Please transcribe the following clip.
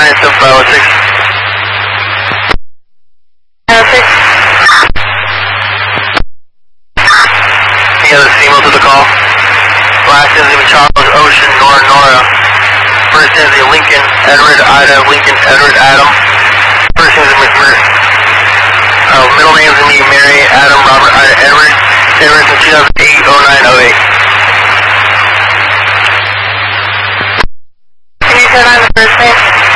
7506. 06. Any other female to the call? Last is the Charles Ocean Nora. First is the Lincoln Edward Ida Lincoln Edward Adam. First is the McMurray. Middle name is going to be Mary Adam Robert Ida Edward. Edward in 2008-09-08. Can you turn on the first name?